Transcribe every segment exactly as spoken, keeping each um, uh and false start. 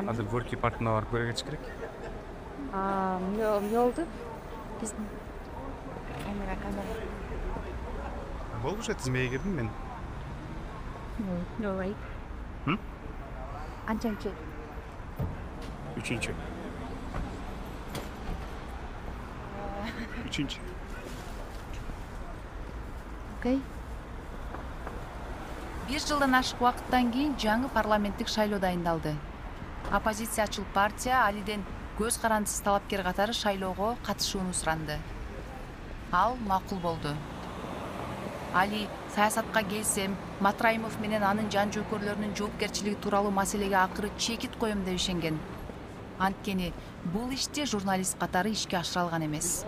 Азыр Горький паркына барып көргөч керек. эмне болду? Биздин камера камера. Болуш эт тизмеге кирдим мен. Новай. Хм? Анчанчы. Үчүнчү. Үчүнчү. Окей. Бир жылдан ашык убакыттан кийин жаңы парламенттик шайлоо дайындалды. Оппозициячыл партия Алиден көз карандысыз талапкер катары шайлоого катышууну суранды. Ал макул болду. Али саясатка келсем, Матраимов менен анын жан жөөкөрлөрүнүн жоопкерчилиги тууралуу маселеге акыры чекит коем деп ишенген. Анткени бул ишти журналист катары ишке ашыра алган эмес.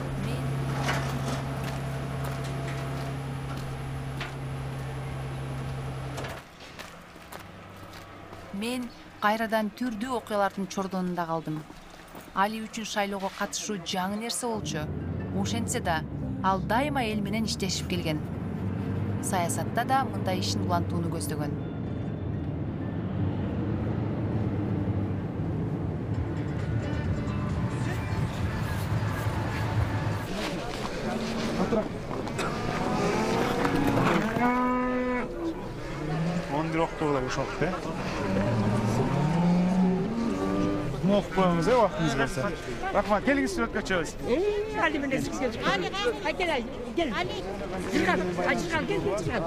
Мен кайрадан түрдүү окуялардын чордонунда калдым. Али үчүн шайлоого катышуу жаңы нерсе болчу. Ошентсе да, ал дайыма эл менен иштешип келген. Саясатта да мындай ишин улантууну көздөгөн. Он бирок ошол да. Окуп коюңуз, э, убактыңыз болсо. Рахмат, келиңиз сүрөткө чыгабыз. Ali менен сизге чык. Ali, кел, кел. Ali. Чыгар, чыгар, кел, чыгар.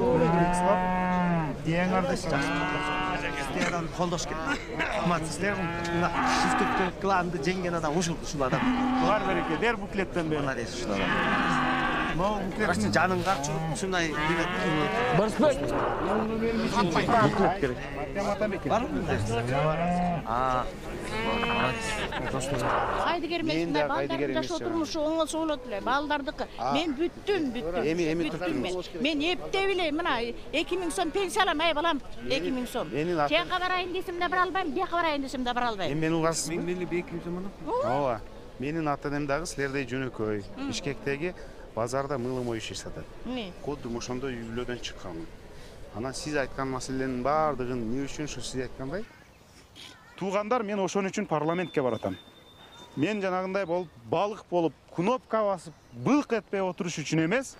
Диң ардаш жакшы. Колдош керек. Рахмат, сиздер мына шифтикти кланды жеңген адам ушул ушул адам. Бар береке, дер буклеттен бери. Мына дес ушул адам. Могу буклеттин жанын карчып ушундай биlet. Барысбек. Буклет керек. Барбы? А. Кайдыгер эмес, балдардын жашоо турмушу оңолсо болот эле. Балдардыкы. Мен бүттүм, бүттүм. Эми эми бүттүм мен. Мен эптеп эле мына эки миң сом пенсия алам, ай балам. эки миң сом. Тияка барайын десем да бара албайм, бияка барайын десем да бара албайм. Эми мен угасыз. эки миң сом ана? Ооба. Менин ата энем дагы силердей жөнөкөй. Бишкектеги базарда мылым ой иш сатат. Коддум ошондой үй бүлөдөн чыкканмын. Анан сиз айткан маселенин баардыгын эмне үчүн ушу сиз айткандай? Туугандар, мен ошон үчүн парламентке баратам. Мен жанагындай болуп, балык болуп, кнопка басып, былк этпей отуруш үчүн эмес.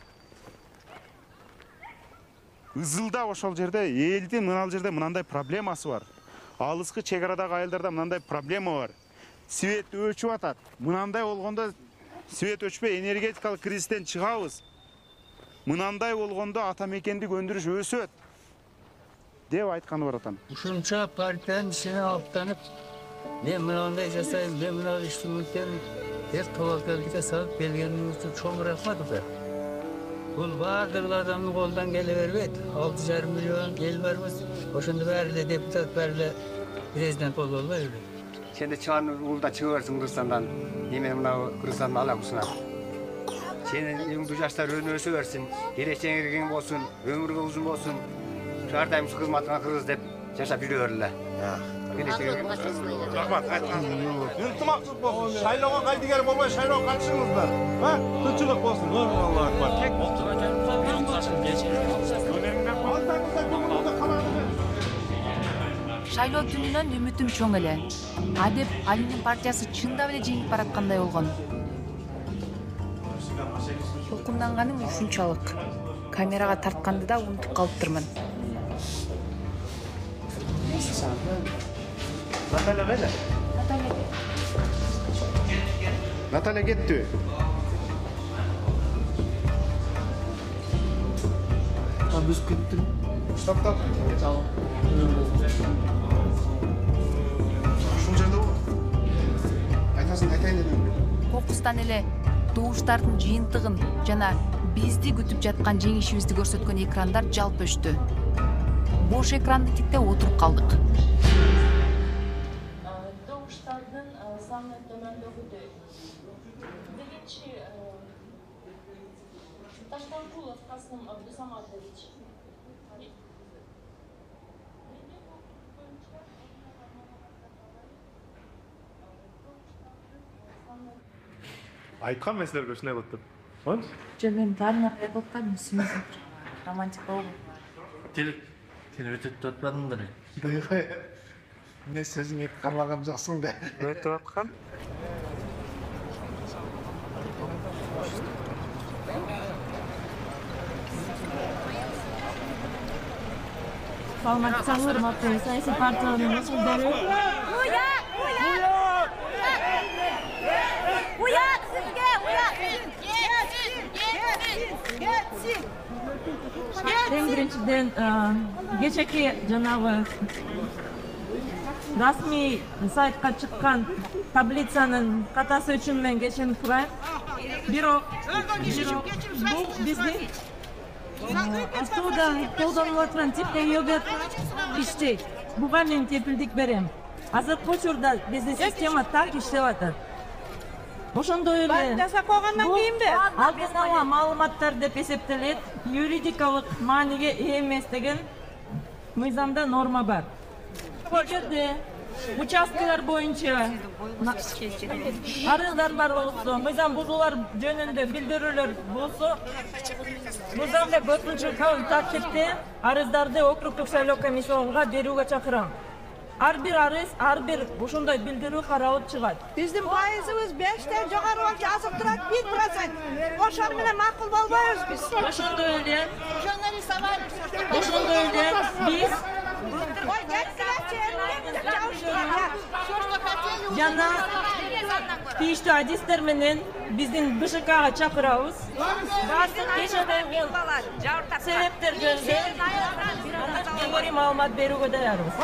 Ызылда ошол жерде элдин мынал жерде мынандай проблемасы бар. Алыскы чек арадагы айылдарда мынандай проблема бар. Свет өчүп атат. Мынандай болгондо свет өчпөй энергетикалык кризистен чыгабыз. Мынандай болгондо ата мекендик өндүрүш өсөт деп айтканы баратам. Ушунча партиянын ишине алыптанып, мен мынандай жасайм, мен мына инструменттерин тез талапкерликке салып келгениңиз үчүн чоң рахмат ата. Бул баардык адамдын колунан келе бербейт. алты жарым миллион эл барбыз. Ошондо баары эле депутат, баары эле президент боло албайбы? Сен де чыган улда чыга берсиң Кыргызстандан. Эме мына Кыргызстандын алакусунан. Сенин үйүңдү жаштар өнө өсө берсин, келечегиң кең болсун, өмүрүң узун болсун. Ар дайым кызматыңа кыргыз деп жашап жүрө бер эле. Рахмат, айтканыңыз. Ынтымактуулук болсун. Шайлоого кайдыгер болбой шайлоого катышыңыздар. Ха? Тынчылык болсун. Аллаху акбар. Шайлоо түнүнөн үмүтүм чоң эле. Адеп Алинин партиясы чындап эле жеңип бараткандай болгон. Толкунданганым ушунчалык. Камерага тартканды да унутуп калыптырмын. Наталья кайда? Наталья. Наталья кетти. Биз кеттик. Токтоп. Ушул жерде бол. Айтасың, айтайын дедим. Кокустан эле добуштардын жыйынтыгын жана бизди күтүп жаткан жеңишибизди көрсөткөн экрандар жалп өчтү. Бош экранды тиктеп отуруп калдык. Добуштардын саны төмөндөгүдөй. Биринчи Таштанкулов Касым Абдусаматович. Айткан мен силерге ушундай болот деп. Ончу? Жөн мен баарына кайрылып сиңиз романтик болбу. Телек телевизионда атпадыңдар. Ne sözüңе кармаган жаксың да. Өтүп аткан. Саламатсыңдар, Мактен, саясий партиянын өкүлдөрү. Уят! Уят! Уят сизге! Уят! Кетсин! Кетсин! Кетсин! Эң биринчиден, кечээки жанагы расмий сайтка чыккан таблицанын катасы үчүн мен кечирим сурайм. Бирок, бул биздин астууда колдонулуп аткан типтеги йогурт иштейт. Буга мен кепилдик берем. Азыркы учурда биздин система так иштеп атат. Ошондой эле Жасап койгондон кийинби? алдын ала маалыматтар деп эсептелет, юридикалык мааниге ээ эмес деген мыйзамда норма бар. Эгерде участкалар боюнча арыздар бар болсо, мыйзам бузуулар жөнүндө билдирүүлөр болсо, мыйзамда төртүнчү тартипте арыздарды округдук шайлоо комиссионуна берүүгө чакырам. Ар бир арыз, ар бир ушундай билдирүү каралып чыгат. Биздин пайызыбыз бештен жогору болчу азык турат бир процент. Ошол менен макул болбойбуз биз. Ошондой эле, ошондой эле биз жана тийиштүү адистер менен биздин БШКга чакырабыз. Кечээ болгон себептер жөнүндө жогору маалымат берүүгө даярбыз.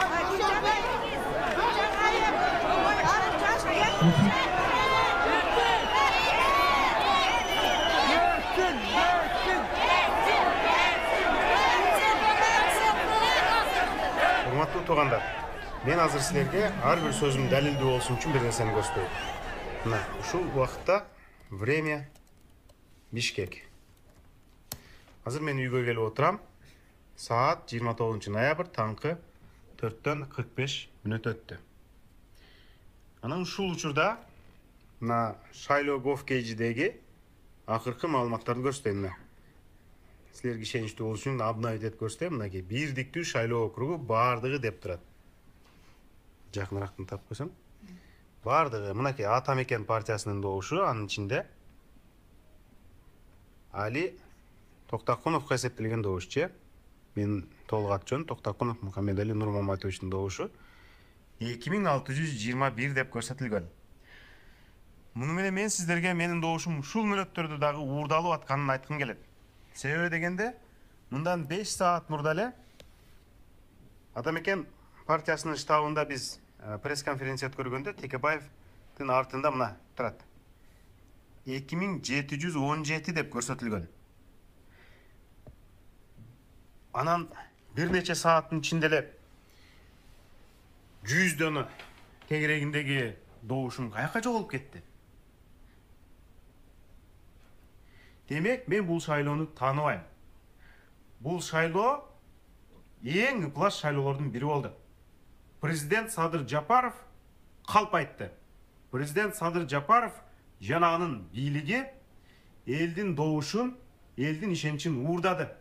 Урматтуу туугандар, мен азыр силерге ар бир сөзүм далилдүү болсун үчүн бир нерсени көрсөтөйүн. Мына, ушул убакытта время Бишкек. Азыр мен үйгө келип отурам. Саат жыйырма тогузунчу ноябрь таңкы төрттөн кырк беш мүнөт өттү. Анан ушул учурда мына шайлоо гов кейжидеги акыркы маалыматтарды көрсөтөйм. Мына силерге ишеничтүү болуш үчүн обновить этип көрсөтөйм. Мынакей бирдиктүү шайлоо округу баардыгы деп турат. Жакыныраак тап койсоң. Баардыгы мынакей Атамекен партиясынын добушу, анын ичинде Али Токтокуновго эсептелген добушчу. Мен толук аты жөн Токтокунов Мухаммедали Нурмаматовичтин добушу эки миң алты жүз жыйырма бир деп көрсөтүлгөн. Муну менен мен сиздерге менин добушум ушул мөлөттөрдө дагы уурдалып атканын айткым келет. Себеби дегенде, мындан беш саат мурда эле Атамекен партиясынын штабында биз пресс-конференция өткөргөндө Текебаевдин артында мына турат. эки миң жети жүз он жети деп көрсөтүлгөн. Анан бир нече сааттын ичинде эле жүздөн тегерегиндеги добушум каяка жоголуп кетти. Демек, мен бул шайлоону тааныбайм. Бул шайлоо эң ыплас шайлоолордун бири болду. Президент Садыр Жапаров калп айтты. Президент Садыр Жапаров жана анын бийлиги элдин добушун, элдин ишеничин уурдады.